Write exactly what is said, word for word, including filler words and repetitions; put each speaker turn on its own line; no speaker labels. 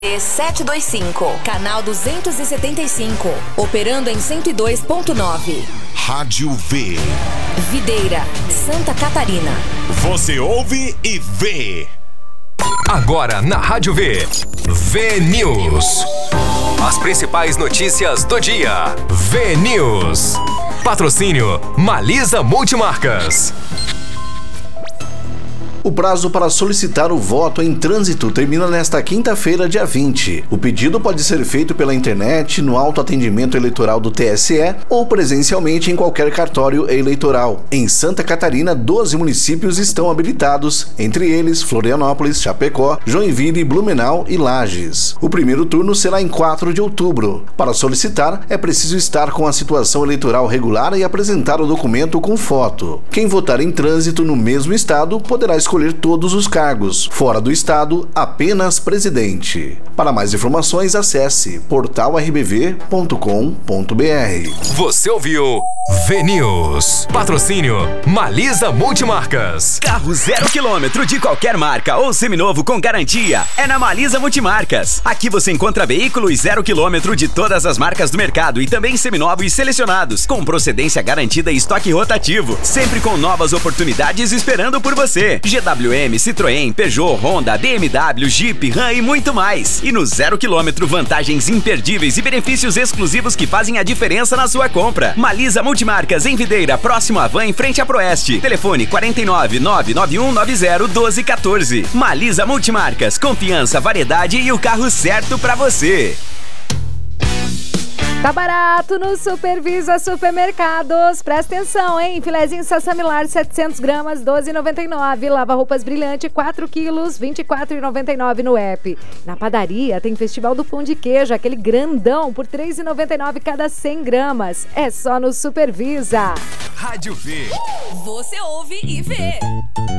setecentos e vinte e cinco, canal duzentos e setenta e cinco, operando em cento e dois ponto nove.
Rádio V.
Videira, Santa Catarina.
Você ouve e vê.
Agora na Rádio V. V News. As principais notícias do dia. V News. Patrocínio Malisa Multimarcas.
O prazo para solicitar o voto em trânsito termina nesta quinta-feira, dia vinte. O pedido pode ser feito pela internet, no autoatendimento eleitoral do T S E ou presencialmente em qualquer cartório eleitoral. Em Santa Catarina, doze municípios estão habilitados, entre eles Florianópolis, Chapecó, Joinville, Blumenau e Lages. O primeiro turno será em quatro de outubro. Para solicitar, é preciso estar com a situação eleitoral regular e apresentar o documento com foto. Quem votar em trânsito no mesmo estado poderá escolher escolher todos os cargos. Fora do estado, apenas presidente. Para mais informações, acesse portal r b v ponto com ponto b r.
Você ouviu V News. Patrocínio Malisa Multimarcas.
Carro zero quilômetro de qualquer marca ou seminovo com garantia é na Malisa Multimarcas. Aqui você encontra veículos zero quilômetro de todas as marcas do mercado e também seminovos selecionados, com procedência garantida e estoque rotativo, sempre com novas oportunidades esperando por você. G W M, Citroën, Peugeot, Honda, B M W, Jeep, Ram e muito mais. E no zero quilômetro, vantagens imperdíveis e benefícios exclusivos que fazem a diferença na sua compra. Malisa Multimarcas em Videira, próximo à Van, em frente à Proeste. Telefone quatro nove nove nove um nove zero um dois um quatro. Malisa Multimarcas, confiança, variedade e o carro certo pra você.
Tá barato no Supervisa Supermercados. Presta atenção, hein? Filezinho Sassamilar, setecentos gramas, doze reais e noventa e nove. Lava-roupas Brilhante, quatro quilos, vinte e quatro reais e noventa e nove no app. Na padaria tem Festival do Pão de Queijo, aquele grandão, por três reais e noventa e nove cada cem gramas. É só no Supervisa.
Rádio V.
Você ouve e vê.